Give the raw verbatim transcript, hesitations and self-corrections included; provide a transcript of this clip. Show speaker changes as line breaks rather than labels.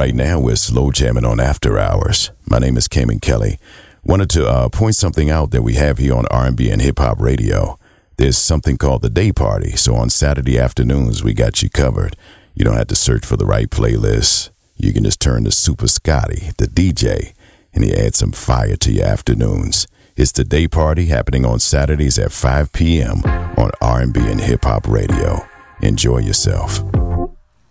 Right now, we're slow jamming on After Hours. My name is Cayman Kelly. Wanted to uh, point something out that we have here on R and B and Hip Hop Radio. There's something called the Day Party. So on Saturday afternoons, we got you covered. You don't have to search for the right playlist. You can just turn to Super Scotty, the D J, and he adds some fire to your afternoons. It's the Day Party happening on Saturdays at five p.m. on R and B and Hip Hop Radio. Enjoy yourself.